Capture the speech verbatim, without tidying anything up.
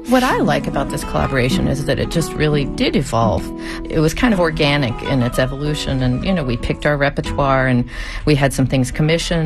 What I like about this collaboration is that it just really did evolve. It was kind of organic in its evolution, and, you know, we picked our repertoire and we had some things commissioned.